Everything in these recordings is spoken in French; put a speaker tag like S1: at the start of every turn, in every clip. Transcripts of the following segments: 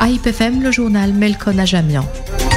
S1: AIP FM, le journal Melkon Ajamian.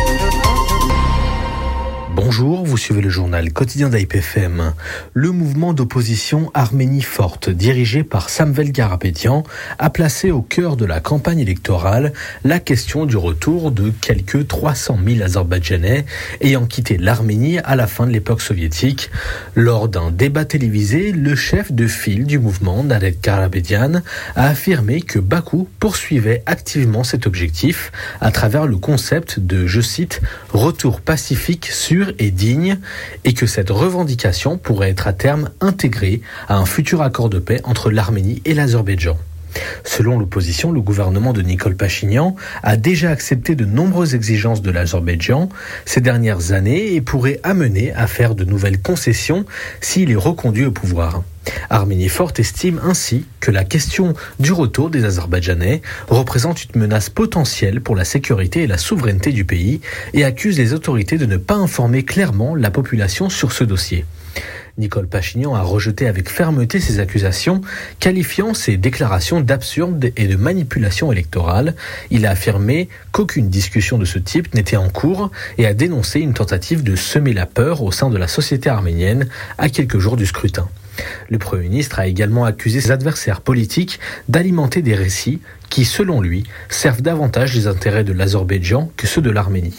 S2: Bonjour, vous suivez le journal quotidien d'AIP FM. Le mouvement d'opposition Arménie forte, dirigé par Samvel Karapetyan, a placé au cœur de la campagne électorale la question du retour de quelques 300 000 Azerbaïdjanais ayant quitté l'Arménie à la fin de l'époque soviétique. Lors d'un débat télévisé, le chef de file du mouvement, Nadet Karapetyan, a affirmé que Bakou poursuivait activement cet objectif à travers le concept de, je cite, « retour pacifique, sûr et digne » et que cette revendication pourrait être à terme intégrée à un futur accord de paix entre l'Arménie et l'Azerbaïdjan. Selon l'opposition, le gouvernement de Nikol Pachinian a déjà accepté de nombreuses exigences de l'Azerbaïdjan ces dernières années et pourrait amener à faire de nouvelles concessions s'il est reconduit au pouvoir. Arménie forte estime ainsi que la question du retour des Azerbaïdjanais représente une menace potentielle pour la sécurité et la souveraineté du pays et accuse les autorités de ne pas informer clairement la population sur ce dossier. Nikol Pachinian a rejeté avec fermeté ces accusations, qualifiant ces déclarations d'absurdes et de manipulation électorale. Il a affirmé qu'aucune discussion de ce type n'était en cours et a dénoncé une tentative de semer la peur au sein de la société arménienne à quelques jours du scrutin. Le Premier ministre a également accusé ses adversaires politiques d'alimenter des récits qui, selon lui, servent davantage les intérêts de l'Azerbaïdjan que ceux de l'Arménie.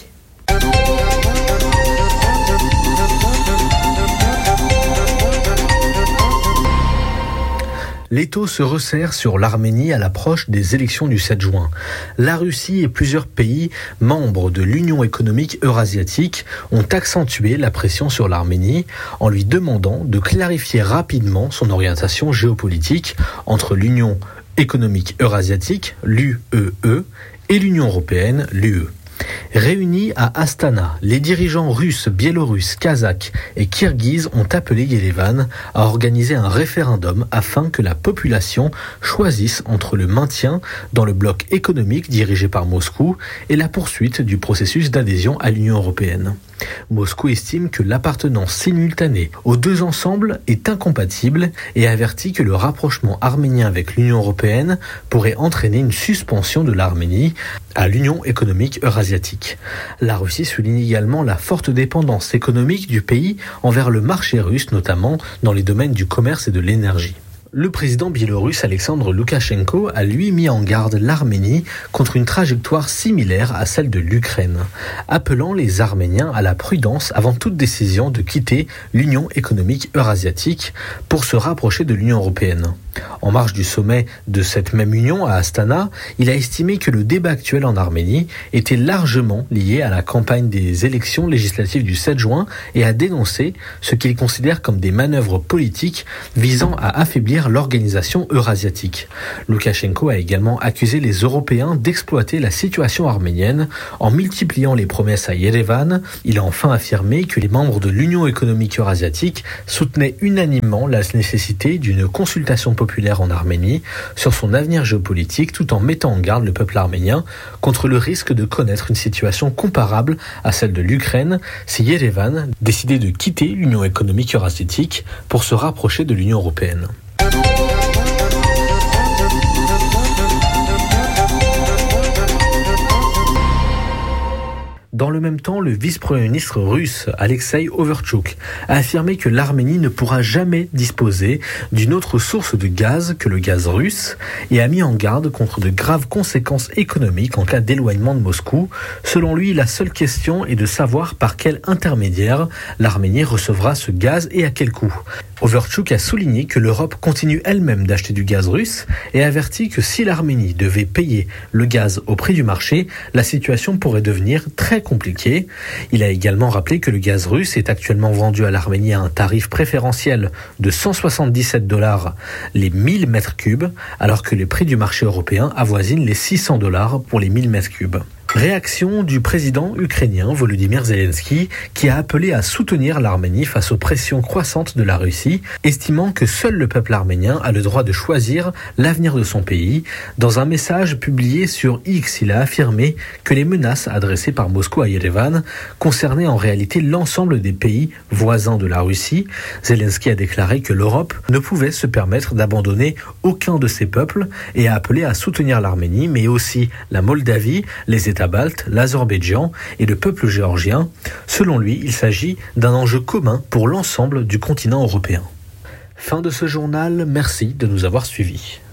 S2: L'étau se resserre sur l'Arménie à l'approche des élections du 7 juin. La Russie et plusieurs pays membres de l'Union économique eurasiatique ont accentué la pression sur l'Arménie en lui demandant de clarifier rapidement son orientation géopolitique entre l'Union économique eurasiatique, l'UEE, et l'Union européenne, l'UE. Réunis à Astana, les dirigeants russes, biélorusses, kazakhs et kirghizes ont appelé Yerevan à organiser un référendum afin que la population choisisse entre le maintien dans le bloc économique dirigé par Moscou et la poursuite du processus d'adhésion à l'Union européenne. Moscou estime que l'appartenance simultanée aux deux ensembles est incompatible et avertit que le rapprochement arménien avec l'Union européenne pourrait entraîner une suspension de l'Arménie à l'Union économique eurasiatique. La Russie souligne également la forte dépendance économique du pays envers le marché russe, notamment dans les domaines du commerce et de l'énergie. Le président biélorusse Alexandre Loukachenko a lui mis en garde l'Arménie contre une trajectoire similaire à celle de l'Ukraine, appelant les Arméniens à la prudence avant toute décision de quitter l'Union économique eurasiatique pour se rapprocher de l'Union européenne. En marge du sommet de cette même union à Astana, il a estimé que le débat actuel en Arménie était largement lié à la campagne des élections législatives du 7 juin et a dénoncé ce qu'il considère comme des manœuvres politiques visant à affaiblir l'organisation eurasiatique. Loukachenko a également accusé les Européens d'exploiter la situation arménienne en multipliant les promesses à Yerevan. Il a enfin affirmé que les membres de l'Union économique eurasiatique soutenaient unanimement la nécessité d'une consultation populaire en Arménie sur son avenir géopolitique tout en mettant en garde le peuple arménien contre le risque de connaître une situation comparable à celle de l'Ukraine si Yerevan décidait de quitter l'Union économique eurasiatique pour se rapprocher de l'Union européenne. Dans le même temps, le vice-premier ministre russe, Alexei Overtchouk, a affirmé que l'Arménie ne pourra jamais disposer d'une autre source de gaz que le gaz russe et a mis en garde contre de graves conséquences économiques en cas d'éloignement de Moscou. Selon lui, la seule question est de savoir par quel intermédiaire l'Arménie recevra ce gaz et à quel coût. Overtchouk a souligné que l'Europe continue elle-même d'acheter du gaz russe et avertit que si l'Arménie devait payer le gaz au prix du marché, la situation pourrait devenir très compliquée. Il a également rappelé que le gaz russe est actuellement vendu à l'Arménie à un tarif préférentiel de $177 les 1000 mètres cubes, alors que les prix du marché européen avoisinent les $600 pour les 1000 mètres cubes. Réaction du président ukrainien Volodymyr Zelensky qui a appelé à soutenir l'Arménie face aux pressions croissantes de la Russie, estimant que seul le peuple arménien a le droit de choisir l'avenir de son pays. Dans un message publié sur X, il a affirmé que les menaces adressées par Moscou à Yerevan concernaient en réalité l'ensemble des pays voisins de la Russie. Zelensky a déclaré que l'Europe ne pouvait se permettre d'abandonner aucun de ses peuples et a appelé à soutenir l'Arménie, mais aussi la Moldavie, les États baltes, l'Azerbaïdjan et le peuple géorgien. Selon lui, il s'agit d'un enjeu commun pour l'ensemble du continent européen. Fin de ce journal, merci de nous avoir suivis.